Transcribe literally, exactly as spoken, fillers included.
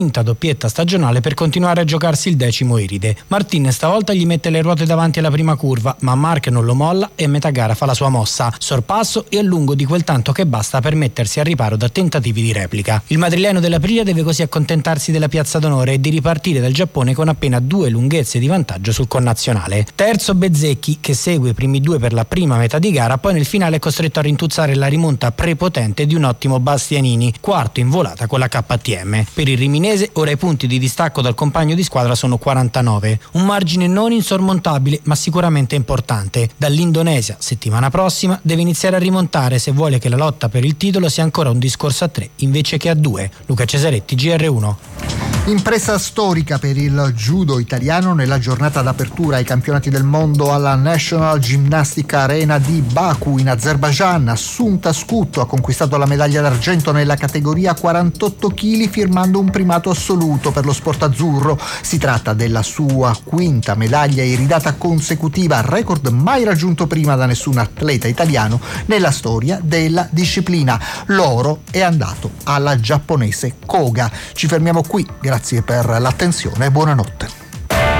quinta doppietta stagionale per continuare a giocarsi il decimo Iride. Martin stavolta gli mette le ruote davanti alla prima curva, ma Marc non lo molla e a metà gara fa la sua mossa, sorpasso e a lungo di quel tanto che basta per mettersi al riparo da tentativi di replica. Il madrileno dell'Aprilia deve così accontentarsi della piazza d'onore e di ripartire dal Giappone con appena due lunghezze di vantaggio sul connazionale. Terzo Bezzecchi, che segue i primi due per la prima metà di gara, poi nel finale è costretto a rintuzzare la rimonta prepotente di un ottimo Bastianini, quarto in volata con la K T M. Per il riminese ora i punti di distacco dal compagno di squadra sono quarantanove, un margine non insormontabile ma sicuramente importante. Dall'Indonesia settimana prossima deve iniziare a rimontare se vuole che la lotta per il titolo sia ancora un discorso a tre invece che a due. Luca Cesaretti, G R uno. Impresa storica per il judo italiano nella giornata d'apertura ai campionati del mondo alla National Gymnastic Arena di Baku in Azerbaijan. Assunta Scutto ha conquistato la medaglia d'argento nella categoria quarantotto chili firmando un primato assoluto per lo sport azzurro. Si tratta della sua quinta medaglia iridata consecutiva, record mai raggiunto prima da nessun atleta italiano nella storia della disciplina. L'oro è andato alla giapponese Koga. Ci fermiamo qui. Grazie per l'attenzione e buonanotte.